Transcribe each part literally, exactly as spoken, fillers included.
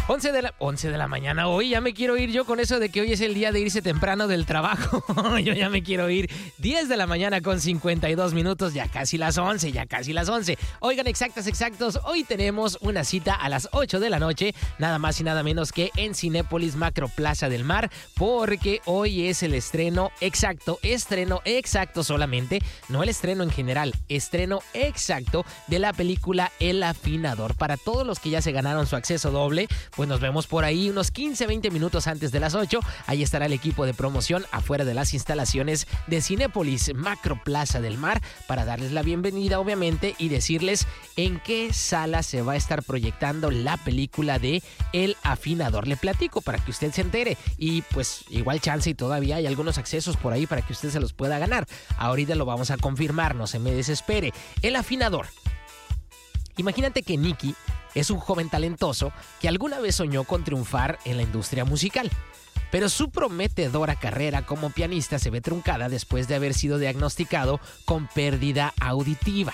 once de la, once de la mañana hoy, ya me quiero ir yo con eso de que hoy es el día de irse temprano del trabajo. Yo ya me quiero ir. diez de la mañana con cincuenta y dos minutos, ya casi las once, ya casi las once. Oigan, exactas, exactos, hoy tenemos una cita a las ocho de la noche, nada más y nada menos que en Cinépolis Macro Plaza del Mar, porque hoy es el estreno exacto, estreno exacto solamente, no el estreno en general, estreno exacto de la película El Afinador. Para todos los que ya se ganaron su acceso doble, pues nos vemos por ahí unos quince, veinte minutos antes de las ocho. Ahí estará el equipo de promoción afuera de las instalaciones de Cinépolis Macro Plaza del Mar para darles la bienvenida, obviamente, y decirles en qué sala se va a estar proyectando la película de El Afinador. Le platico para que usted se entere y pues igual chance y todavía hay algunos accesos por ahí para que usted se los pueda ganar. Ahorita lo vamos a confirmar, no se me desespere. El Afinador. Imagínate que Nicky es un joven talentoso que alguna vez soñó con triunfar en la industria musical. Pero su prometedora carrera como pianista se ve truncada después de haber sido diagnosticado con pérdida auditiva.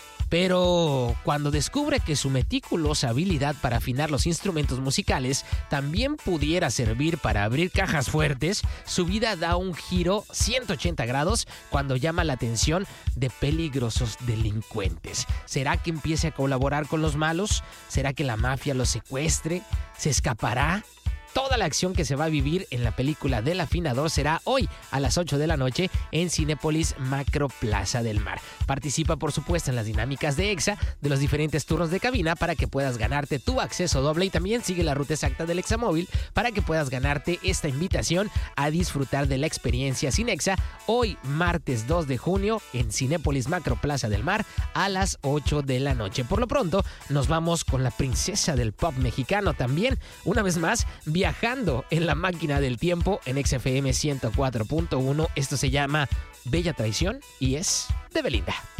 Pero cuando descubre que su meticulosa habilidad para afinar los instrumentos musicales también pudiera servir para abrir cajas fuertes, su vida da un giro ciento ochenta grados cuando llama la atención de peligrosos delincuentes. ¿Será que empiece a colaborar con los malos? ¿Será que la mafia lo secuestre? ¿Se escapará? Toda la acción que se va a vivir en la película del Afinador será hoy a las ocho de la noche en Cinépolis Macro Plaza del Mar. Participa, por supuesto, en las dinámicas de Exa de los diferentes turnos de cabina para que puedas ganarte tu acceso doble y también sigue la ruta exacta del Examóvil para que puedas ganarte esta invitación a disfrutar de la experiencia sin Exa hoy, martes dos de junio, en Cinépolis Macro Plaza del Mar a las ocho de la noche. Por lo pronto, nos vamos con la princesa del pop mexicano también, una vez más, viajando en la máquina del tiempo en X F M ciento cuatro punto uno. Esto se llama Bella Traición y es de Belinda.